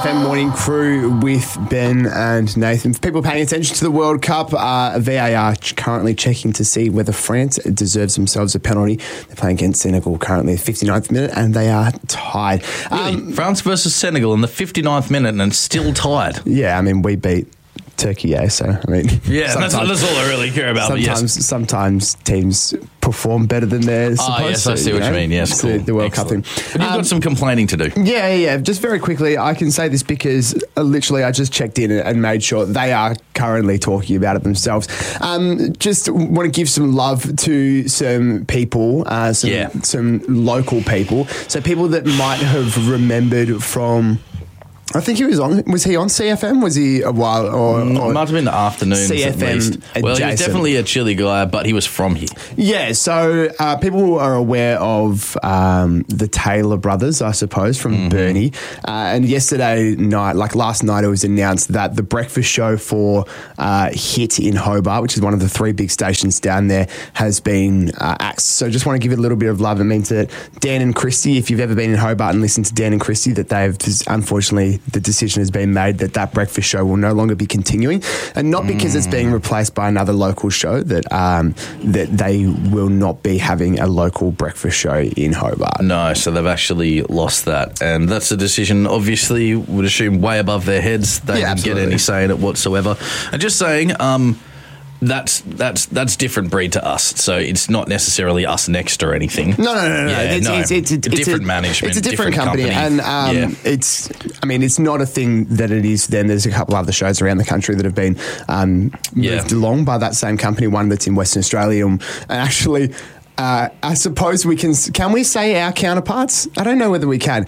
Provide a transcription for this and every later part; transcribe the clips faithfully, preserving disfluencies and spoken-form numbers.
F M morning crew with Ben and Nathan. For people paying attention to the World Cup, uh, V A R currently checking to see whether France deserves themselves a penalty. They're playing against Senegal currently, fifty-ninth minute, and they are tied. Really? Um, France versus Senegal in the fifty-ninth minute and still tied. yeah, I mean, we beat Turkey, yeah, so, I mean... Yeah, that's, that's all I really care about. Sometimes, yes. sometimes teams perform better than they're supposed Ah, yes, to. I see you what know? you mean. Yes, It's cool. the, the World Excellent. Cup thing. But you've Um, got some complaining to do. Yeah, yeah, yeah. Just very quickly, I can say this because uh, literally I just checked in and made sure they are currently talking about it themselves. Um, just want to give some love to some people, uh, some, Yeah. some local people. So people that might have remembered from... I think he was on. Was he on C F M? Was he a while or, Mm, or It might have been the afternoons C F M at least. Well, he was adjacent. definitely a Chile guy, but he was from here. Yeah, so uh, people are aware of um, the Taylor brothers, I suppose, from Mm-hmm. Burnie. Uh, and yesterday night, like last night, it was announced that the breakfast show for uh, Hit in Hobart, which is one of the three big stations down there, has been uh, axed. So just want to give it a little bit of love. It means that Dan and Christy, if you've ever been in Hobart and listened to Dan and Christy, that they've just, unfortunately, the decision has been made that that breakfast show will no longer be continuing, and not because it's being replaced by another local show, that um, that they will not be having a local breakfast show in Hobart. No, so they've actually lost that. And that's a decision, obviously, would assume way above their heads. They Yeah, didn't get absolutely. any say in it whatsoever. And just saying, um, that's that's that's different breed to us. So it's not necessarily us next or anything. No, no, no, no. Yeah, it's, no. It's, it's, it's, it's different a, management. It's a different, company, company. and um, Yeah. it's. I mean, it's not a thing that it is. Then there's a couple other shows around the country that have been um, moved Yeah. along by that same company. One that's in Western Australia, and actually, uh, I suppose we can. Can we say our counterparts? I don't know whether we can.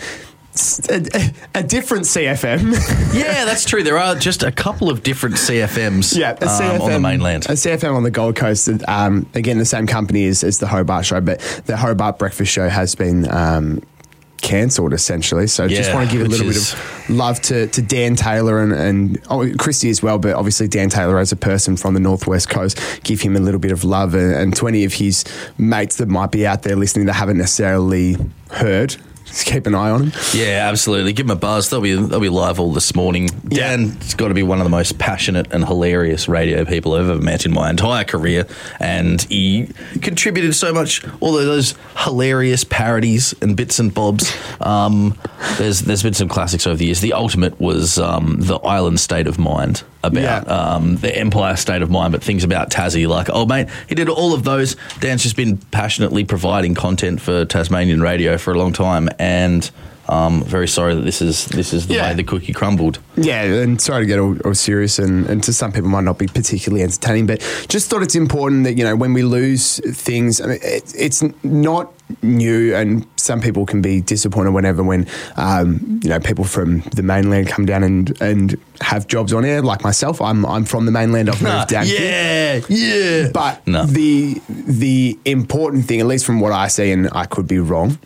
A, a, a different C F M. Yeah, that's true. There are just a couple of different C F Ms Yeah, a C F M, um, on the mainland. A C F M on the Gold Coast. Um, again, the same company as, as the Hobart show, but the Hobart breakfast show has been um, cancelled essentially. So just Yeah, want to give a which little is- bit of love to, to Dan Taylor and, and oh, Christy as well, but obviously Dan Taylor as a person from the Northwest Coast, give him a little bit of love, and, and to any of his mates that might be out there listening that haven't necessarily heard, just keep an eye on him. Yeah, absolutely. Give him a buzz. They'll be they'll be live all this morning. Yeah. Dan's got to be one of the most passionate and hilarious radio people I've ever met in my entire career, and he contributed so much. All of those hilarious parodies and bits and bobs. Um, there's there's been some classics over the years. The ultimate was um, the Island State of Mind, about Yeah. um, the Empire State of Mind, but things about Tassie. Like, oh mate, he did all of those. Dan's just been passionately providing content for Tasmanian radio for a long time. And um, very sorry that this is this is the Yeah. way the cookie crumbled. Yeah, and sorry to get all, all serious, and, and to some people might not be particularly entertaining, but just thought it's important that, you know, when we lose things, I mean, it, it's not new, and some people can be disappointed whenever when, um, you know, people from the mainland come down and, and have jobs on air, like myself. I'm I'm from the mainland, I've moved down here. Yeah, yeah. But No. the the important thing, at least from what I see, and I could be wrong,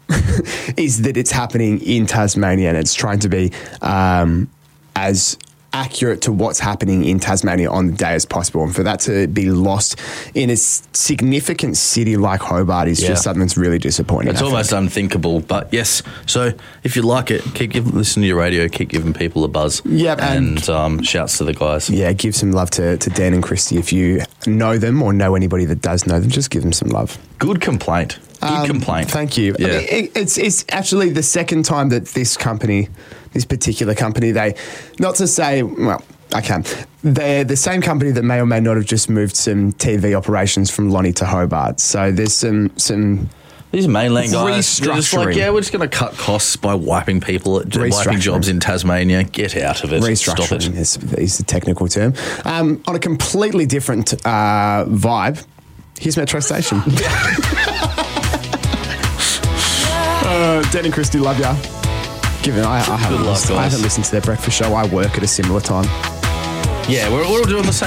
is that it's happening in Tasmania, and it's trying to be um, as accurate to what's happening in Tasmania on the day as possible. And for that to be lost in a s- significant city like Hobart is Yeah. just something that's really disappointing. It's I think. almost unthinkable, but yes. So if you like it, keep giving, listen to your radio, keep giving people a buzz. Yep, and, and- um, shouts to the guys. Yeah, give some love to, to Dan and Christy. If you know them or know anybody that does know them, just give them some love. Good complaint. Good Um, complaint. Thank you. Yeah. I mean, it, it's it's actually the second time that this company, this particular company, they, not to say, well, I can. They're the same company that may or may not have just moved some T V operations from Lonnie to Hobart. So there's some some. These mainland guys, they're just like, Restructuring. yeah, we're just going to cut costs by wiping people, wiping Restructuring. jobs in Tasmania. Get out of it. Stop it. Restructuring is, is the technical term. Um, on a completely different uh, vibe, here's Metro Station. uh, Dan and Christy, love ya. Given I, I, haven't luck, listened, I guys. haven't listened to their breakfast show, I work at a similar time. Yeah, we're, we're all doing the same.